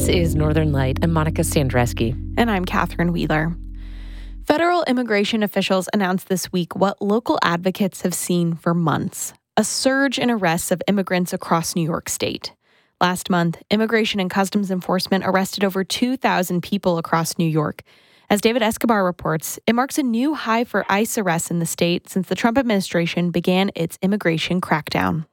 This is Northern Light. I'm Monica Sandreski. And I'm Catherine Wheeler. Federal immigration officials announced this week what local advocates have seen for months: a surge in arrests of immigrants across New York State. Last month, Immigration and Customs Enforcement arrested over 2,000 people across New York. As David Escobar reports, it marks a new high for ICE arrests in the state since the Trump administration began its immigration crackdown.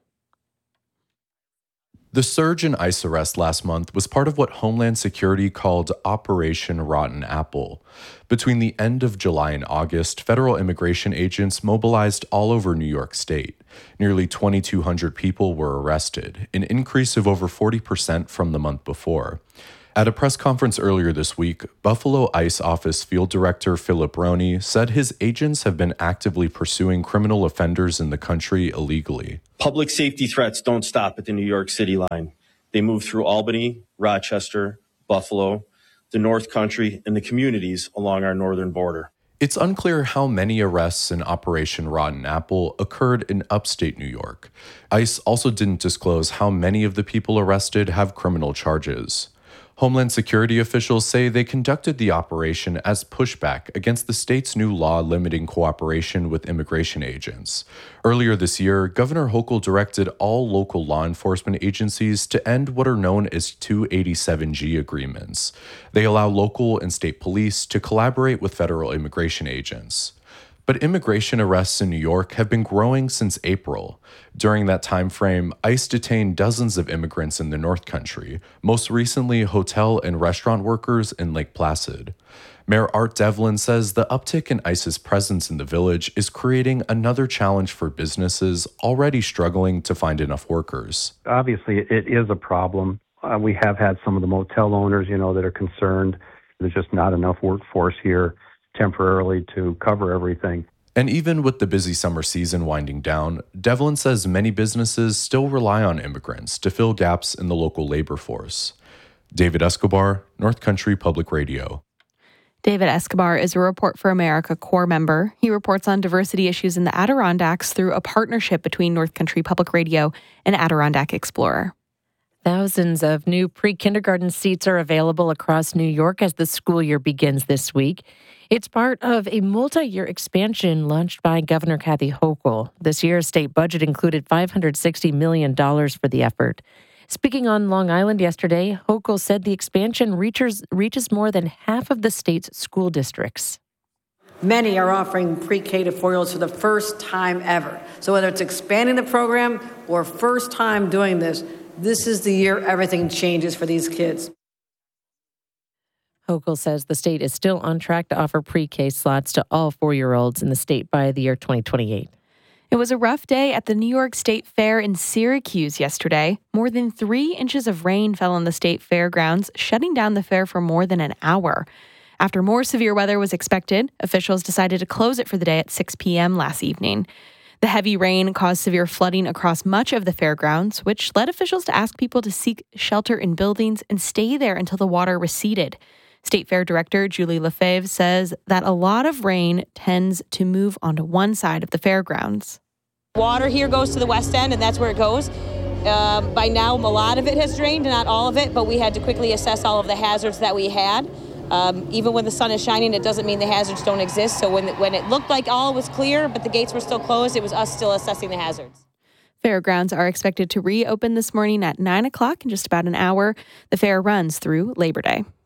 The surge in ICE arrests last month was part of what Homeland Security called Operation Rotten Apple. Between the end of July and August, federal immigration agents mobilized all over New York State. Nearly 2,200 people were arrested, an increase of over 40% from the month before. At a press conference earlier this week, Buffalo ICE Office Field Director Philip Roney said his agents have been actively pursuing criminal offenders in the country illegally. Public safety threats don't stop at the New York City line. They move through Albany, Rochester, Buffalo, the North Country, and the communities along our northern border. It's unclear how many arrests in Operation Rotten Apple occurred in upstate New York. ICE also didn't disclose how many of the people arrested have criminal charges. Homeland Security officials say they conducted the operation as pushback against the state's new law limiting cooperation with immigration agents. Earlier this year, Governor Hochul directed all local law enforcement agencies to end what are known as 287G agreements. They allow local and state police to collaborate with federal immigration agents. But immigration arrests in New York have been growing since April. During that time frame, ICE detained dozens of immigrants in the North Country, most recently hotel and restaurant workers in Lake Placid. Mayor Art Devlin says the uptick in ICE's presence in the village is creating another challenge for businesses already struggling to find enough workers. Obviously, it is a problem. We have had some of the motel owners, that are concerned. There's just not enough workforce here temporarily to cover everything. And even with the busy summer season winding down, Devlin says many businesses still rely on immigrants to fill gaps in the local labor force. David Escobar, North Country Public Radio. David Escobar is a Report for America Corps member. He reports on diversity issues in the Adirondacks through a partnership between North Country Public Radio and Adirondack Explorer. Thousands of new pre-kindergarten seats are available across New York as the school year begins this week. It's part of a multi-year expansion launched by Governor Kathy Hochul. This year's state budget included $560 million for the effort. Speaking on Long Island yesterday, Hochul said the expansion reaches more than half of the state's school districts. Many are offering pre-K to 4-year-olds for the first time ever. So whether it's expanding the program or first time doing this, this is the year everything changes for these kids. Hochul says the state is still on track to offer pre-K slots to all 4-year-olds in the state by the year 2028. It was a rough day at the New York State Fair in Syracuse yesterday. More than 3 inches of rain fell on the state fairgrounds, shutting down the fair for more than an hour. After more severe weather was expected, officials decided to close it for the day at 6 p.m. last evening. The heavy rain caused severe flooding across much of the fairgrounds, which led officials to ask people to seek shelter in buildings and stay there until the water receded. State Fair Director Julie Lefebvre says that a lot of rain tends to move onto one side of the fairgrounds. Water here goes to the west end, and that's where it goes. By now, a lot of it has drained, not all of it, but we had to quickly assess all of the hazards that we had. Even when the sun is shining, it doesn't mean the hazards don't exist. So when it looked like all was clear, but the gates were still closed, it was us still assessing the hazards. Fairgrounds are expected to reopen this morning at 9 o'clock in just about an hour. The fair runs through Labor Day.